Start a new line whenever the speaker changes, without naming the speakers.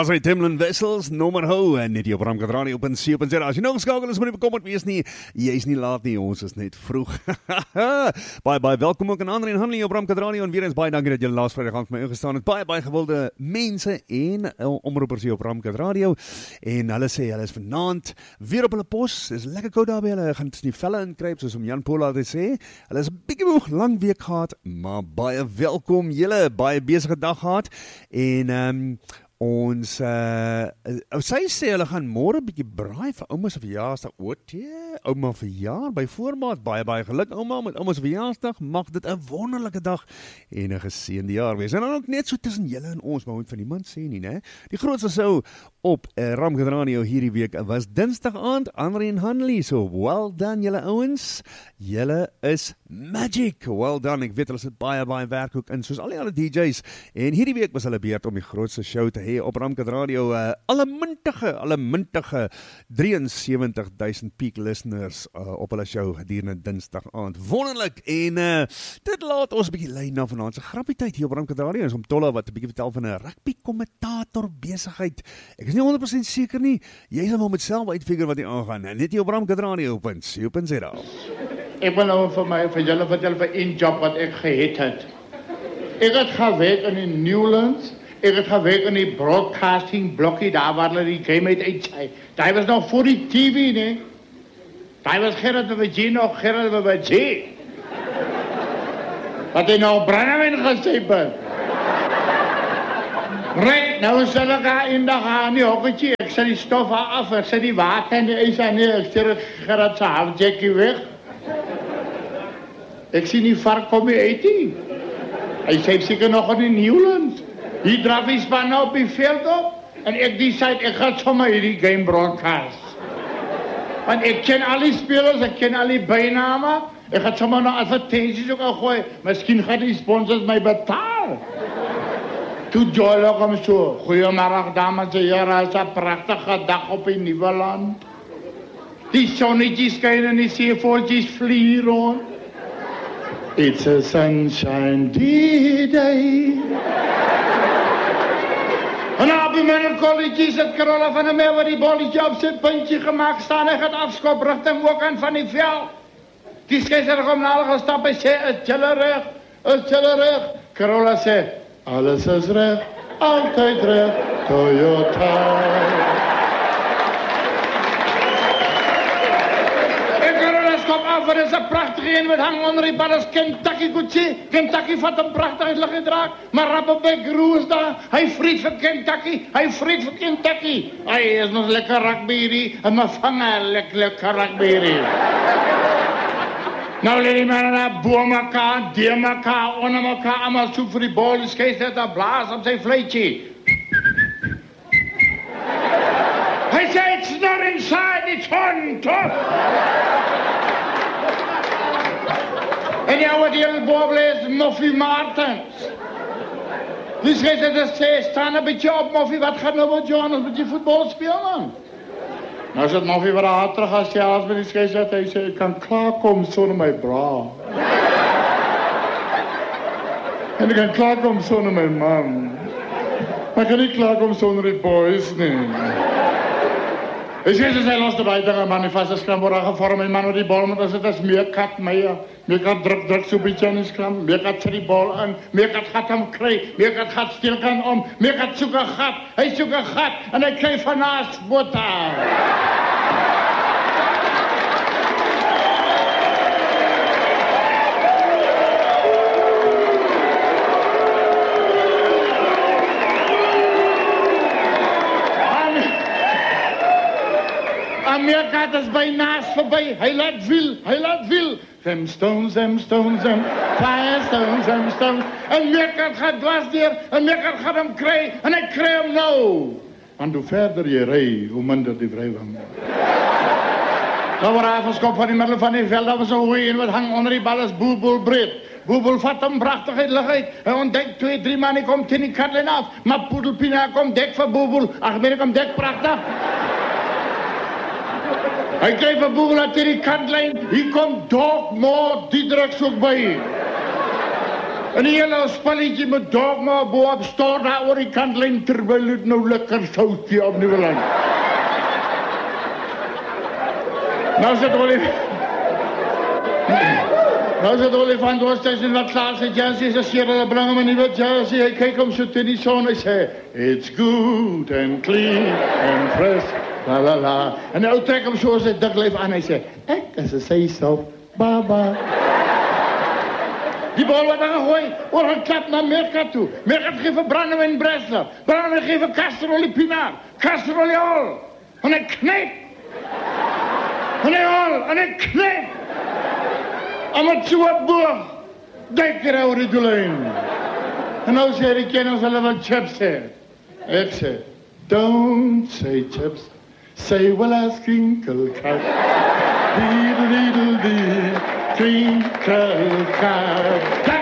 Daar's hy Timlin Wessels, nommer hou en net hier op Ramkat Radio op .co.za. As jy nou geskakel is, moet jy bekommerd wees nie. Jy is nie laat nie, ons is net vroeg. Baie welkom ook aan André en Hanlie op Ramkat Radio en weer eens baie dankie dat julle laas Vrydag aand vir my ingestaan het. Baie gewilde mense en omroepers hier op Ramkat Radio en hulle sê hulle is vanaand weer op hulle pos. Dis lekker koud daar by hulle, gaan tussen die velle inkruip soos om Jan Paul altyd sê. Hulle is 'n bietjie moeg, lang week gehad, maar baie welkom julle, baie besige dag gehad en ons, sy sê hulle gaan môre bietjie braai vir ouma se verjaarsdag. Ouma verjaar by voorbaat, baie geluk ouma met ouma se verjaarsdag, mag dit 'n wonderlike dag en 'n geseënde jaar wees. En dan ook net so tussen julle en ons, maar moet van niemand sê nie, né? Die grootste sou op Ramkat Radio hierdie week was Dinsdag aand, André en Hanlie, so well done julle ouens, julle is magic, well done, ek weet hulle sit baie werk ook in, soos al die ander DJ's, en hierdie week was hulle beurt om die grootste show te hê op Ramkat Radio, alle mintige 73,000 peak listeners op hulle show gedurende Dinsdag aand, wonderlik, en dit laat ons 'n bietjie lei na vanaand se grappietyd hier op Ramkat Radio, ons om Tolla wat 'n bietjie vertel van 'n rugby kommentator besigheid. Ek is nie 100% seker nie, jy sal maar met self uitfigure wat hier aangaan, net hier op Ramkat Radio op .co.za.
Ek wil nou vir julle vertel van een job wat ek gehad het. Ek het gewerk in die Newlands, ek het gewerk in die broadcasting blokkie, daar waar hulle die game uitsaai. Daar was nog voor die TV, nee. Daar was Gerard de Wajee nog, Gerard de Wajee. Wat hy nou brandewyn gesê. Right, nou sal ek daar in die gaan, die hokketje, ek sal die stof af, ek sal die water en die ijs aan nie, ek sal Gerard se halfjackie weg. Ek sien die vark kom hier uit nie. Hy sê seker nog in die Newlands. Hier draf die span op die veld op en ek decide ek gaan sommer hierdie game broadcast. Want ek ken al die spelers, ek ken al die byname. Ek gaan sommer nou advertensies ook al gooi. Miskien gaan die sponsors my betaal. Toe Joel kom so. Goeiemôre dames en here, is 'n pragtige dag op die nuwe land. Die sonnetjies skyn en die seevoeltjies vlieg rond. It's a sunshine day. En op die middelkolletjies het Carola van der Merwe wat die bolletje op sy puntje gemaakt staan. Hy gaat afskop richting ook van die veld. Die skeidsrechter kom na hulle gestap en sê, is julle reg? Carola sê, alles is reg, altyd reg, Toyota. Kom af, er is 'n pragtige een wat hang onder die bal, is Kentucky Gucci. Kentucky vat hom pragtig uit lig gedraak, maar Rappenbeck Roos daar, hy vriet vir Kentucky, Hy is nog lekker rugby hierdie, en my vanger lekker rugby hierdie. Nou lê die manne daar bo mekaar, de mekaar, onder mekaar, allemaal soek vir die bal, die skeidsrechter blaas op sy fluitjie. Hy sê, it's not inside, it's on top. En ja, wat die hele boel is Moffie Martens. Die scheidsrechter sê, staan 'n bietjie op Moffie, wat gaat nou met Johannes met die voetbal speel man? Nou sit Moffie weer hard terug as jy als met die scheidsrechter, hy sê, ek kan klaarkom sonder my bra. En ek kan klaarkom sonder my man. Maar ek kan nie klaarkom sonder die boys nie. Hy sê, sy los de buitenige man, die vaste skram word gevorm, en man met die bal, want as het is meerkat druk so bietjie aan die skram, meerkat sit die bal in, meerkat gaat hom kry, meerkat gaat steelkant om, meerkat soek 'n gat, hy soek 'n gat, en hy kry van naast Botta. Meerkat is by naast verby, hy laat wiel. Them stones, fire stones, En meerkat gaat dwars deur, en meerkat gaat hom kry, en hy kry hom nou. Want hoe verder jy ry, hoe minder die wrijving. Nou word afgeskop van die middel van die veld, dat was 'n goeie en wat hang onder die bal is Boebel breed. Boebel vat hom pragtig uit lig uit. Hy ontdek 2-3 man, hy kom teen die kantlyn af, maar Poedelpina kom dek vir Boebel. Ag, kom dek pragtig. Hy kry vir Boebel uit die kantlyn, hier kom Doc Moore Diedriks ook by. En die hele spelletje met dogma boop staan daar oor die kantlyn terwyl het nou lekker soutjie op Nieuweland. Nou zit olifant oosters in wat klaarse jersey, ze sier hulle bring hom 'n nuwe jersey, hy kyk hom so teen die son, hy sê, it's good and clean and fresh, la la la. En hy trek hom so sy dik lyf aan, hy sê, ek is 'n seisof, baba. Die bal wordt aangegooi, wordt geklapt naar Meerkat toe. Meerkat geeft een brandewijn Breslau. Brandewijn geeft een kasterolie Pinaar. Kasterolie al. En hij knijpt. En hij al. En hij knijpt. En met zo'n boog. Dijk er over de lijn. En nou zei de kennis al wat chips zei. Ik zei, don't say chips. Say well as crinkle cut. Diddle diddle dee. Twinkle cut.